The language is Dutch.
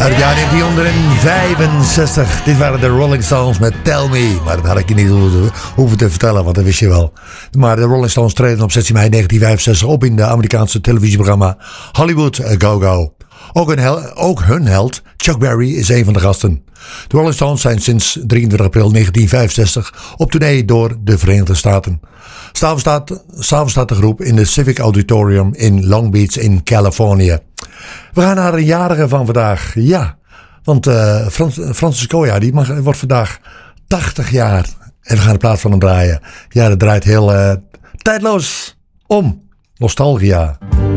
Uit het jaar 1965. Dit waren de Rolling Stones met Tell Me. Maar dat had ik je niet hoeven te vertellen, want dat wist je wel. Maar de Rolling Stones treden op 16 mei 1965 op in de Amerikaanse televisieprogramma Hollywood Go-Go. Ook hun held, Chuck Berry, is een van de gasten. De Rolling Stones zijn sinds 23 april 1965 op tournee door de Verenigde Staten. S'avonds staat de groep in de Civic Auditorium in Long Beach in Californië. We gaan naar een jarige van vandaag. Ja, want Francis Goya wordt vandaag 80 jaar. En we gaan de plaat van hem draaien. Ja, dat draait heel tijdloos om. Nostalgia.